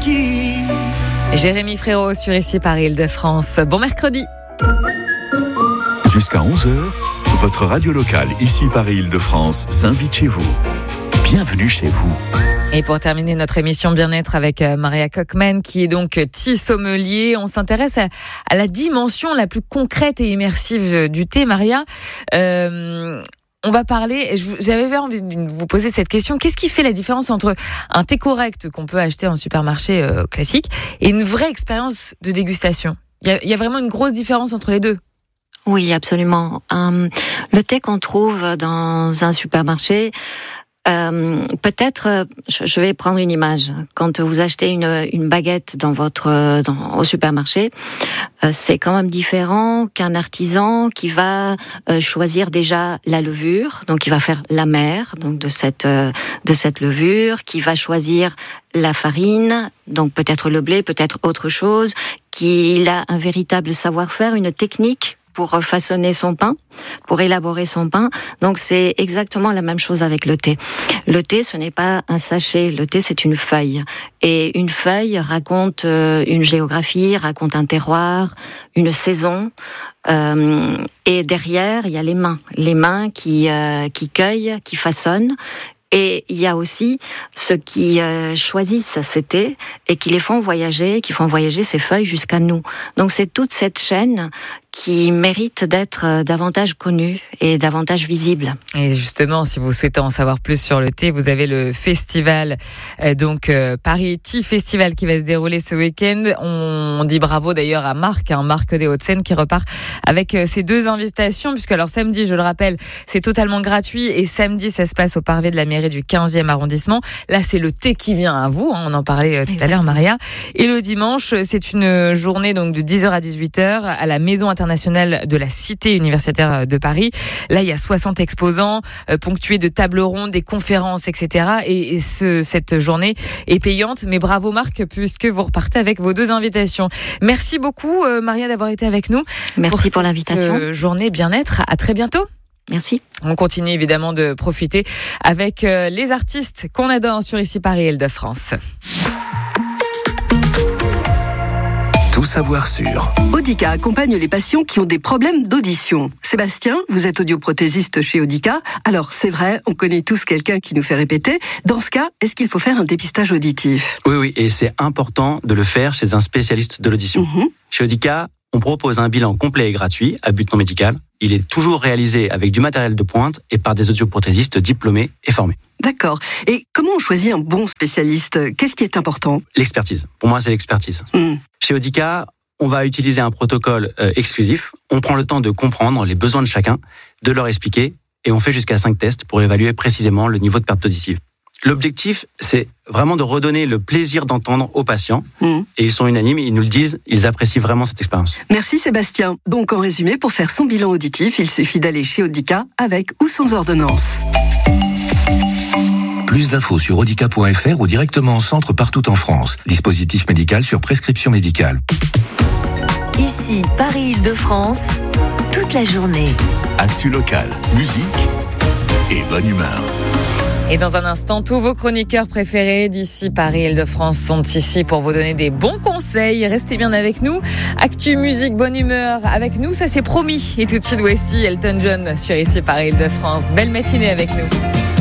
qui. Jérémy Frérot sur Ici Paris Île-de-France. Bon mercredi. Jusqu'à 11h, votre radio locale Ici Paris Île-de-France s'invite chez vous. Bienvenue chez vous. Et pour terminer notre émission bien-être avec Maria Cockman, qui est donc thé sommelier, on s'intéresse à la dimension la plus concrète et immersive du thé. Maria, on va parler, j'avais envie de vous poser cette question, qu'est-ce qui fait la différence entre un thé correct qu'on peut acheter en supermarché classique et une vraie expérience de dégustation? Il y a vraiment une grosse différence entre les deux? Oui, absolument. Le thé qu'on trouve dans un supermarché, peut-être, je vais prendre une image. Quand vous achetez une baguette au supermarché, c'est quand même différent qu'un artisan qui va choisir déjà la levure, donc il va faire l'amère, donc de cette levure, qui va choisir la farine, donc peut-être le blé, peut-être autre chose, qu'il a un véritable savoir-faire, une technique pour façonner son pain, pour élaborer son pain. Donc c'est exactement la même chose avec le thé. Le thé, ce n'est pas un sachet, le thé c'est une feuille. Et une feuille raconte une géographie, raconte un terroir, une saison. Et derrière, il y a les mains qui cueillent, qui façonnent. Et il y a aussi ceux qui choisissent ces thés et qui font voyager ces feuilles jusqu'à nous. Donc c'est toute cette chaîne qui mérite d'être davantage connue et davantage visible. Et justement, si vous souhaitez en savoir plus sur le thé, vous avez le festival, Paris Tea Festival qui va se dérouler ce week-end. On dit bravo d'ailleurs à Marc des Hauts-de-Seine qui repart avec ces deux invitations, puisque alors samedi, je le rappelle, c'est totalement gratuit et samedi, ça se passe au parvis de la mairie du 15e arrondissement. Là, c'est le thé qui vient à vous, on en parlait tout à l'heure, Maria. Et le dimanche, c'est une journée donc de 10h à 18h à la Maison internationale de la Cité universitaire de Paris. Là, il y a 60 exposants ponctués de tables rondes, des conférences, etc. Et cette journée est payante. Mais bravo Marc, puisque vous repartez avec vos deux invitations. Merci beaucoup Maria d'avoir été avec nous. Merci pour l'invitation. Journée bien-être. À très bientôt. Merci. On continue évidemment de profiter avec les artistes qu'on adore sur Ici Paris Île-de-France. Tout savoir sur Audica accompagne les patients qui ont des problèmes d'audition. Sébastien, vous êtes audioprothésiste chez Audica. Alors, c'est vrai, on connaît tous quelqu'un qui nous fait répéter. Dans ce cas, est-ce qu'il faut faire un dépistage auditif? Oui, et c'est important de le faire chez un spécialiste de l'audition. Chez Audica, on propose un bilan complet et gratuit à but non médical. Il est toujours réalisé avec du matériel de pointe et par des audioprothésistes diplômés et formés. D'accord. Et comment on choisit un bon spécialiste? Qu'est-ce qui est important? L'expertise. Pour moi, c'est l'expertise. Chez Audica, on va utiliser un protocole exclusif. On prend le temps de comprendre les besoins de chacun, de leur expliquer, et on fait jusqu'à 5 tests pour évaluer précisément le niveau de perte auditive. L'objectif, c'est vraiment de redonner le plaisir d'entendre aux patients. Et ils sont unanimes, ils nous le disent, ils apprécient vraiment cette expérience. Merci Sébastien. Donc en résumé, pour faire son bilan auditif, il suffit d'aller chez Audica avec ou sans ordonnance. Plus d'infos sur audica.fr ou directement en centre partout en France. Dispositif médical sur prescription médicale. Ici, Paris Île-de-France, toute la journée. Actu locale, musique et bonne humeur. Et dans un instant, tous vos chroniqueurs préférés d'ici Paris Île-de-France sont ici pour vous donner des bons conseils. Restez bien avec nous. Actu, musique, bonne humeur avec nous, ça c'est promis. Et tout de suite, voici Elton John sur Ici Paris Île-de-France. Belle matinée avec nous.